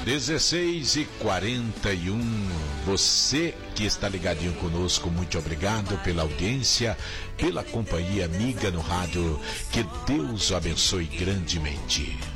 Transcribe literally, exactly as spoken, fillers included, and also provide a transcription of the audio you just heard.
dezesseis e quarenta e um. Você que está ligadinho conosco, muito obrigado pela audiência, pela companhia amiga no rádio. Que Deus o abençoe grandemente.